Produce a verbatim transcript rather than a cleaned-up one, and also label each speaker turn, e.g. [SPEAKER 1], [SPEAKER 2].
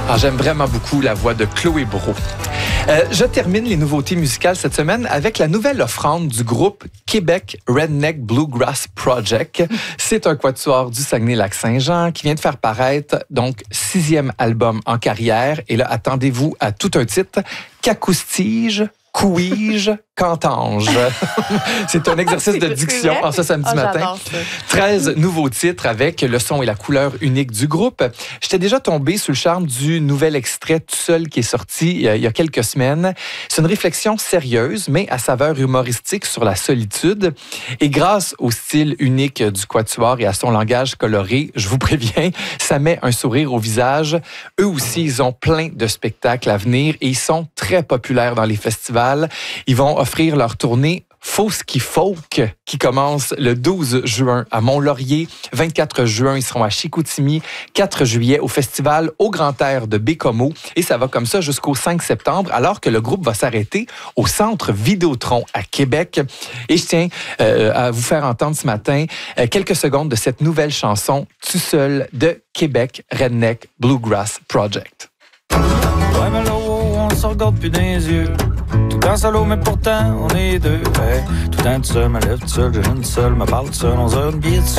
[SPEAKER 1] Ah, j'aime vraiment beaucoup la voix de Chloé Brault. Euh, je termine les nouveautés musicales cette semaine avec la nouvelle offrande du groupe Québec Redneck Bluegrass Project. C'est un quatuor du Saguenay-Lac-Saint-Jean qui vient de faire paraître donc sixième album en carrière. Et là, attendez-vous à tout un titre. Qu'acoustige, couige, cantange. C'est un exercice de diction en ce samedi
[SPEAKER 2] oh,
[SPEAKER 1] matin. treize nouveaux titres avec le son et la couleur unique du groupe. J'étais déjà tombé sous le charme du nouvel extrait Tout seul qui est sorti il y a quelques semaines. C'est une réflexion sérieuse, mais à saveur humoristique sur la solitude. Et grâce au style unique du quatuor et à son langage coloré, je vous préviens, ça met un sourire au visage. Eux aussi, ils ont plein de spectacles à venir et ils sont très populaires dans les festivals. Ils vont offrir leur tournée Fauski Folk qui commence le douze juin à Mont-Laurier. vingt-quatre juin, ils seront à Chicoutimi. quatre juillet au festival Au Grand Air de Bécomo. Et ça va comme ça jusqu'au cinq septembre, alors que le groupe va s'arrêter au Centre Vidéotron à Québec. Et je tiens euh, à vous faire entendre ce matin euh, quelques secondes de cette nouvelle chanson Tout seul de Québec Redneck Bluegrass Project.
[SPEAKER 3] Ouais, mais là, on se regarde plus dans les yeux. Tout en solo, mais pourtant, on est deux. Hey, tout le temps tout seul, me lève tout seul, je viens tout seul, me parle tout seul, on se une billet tout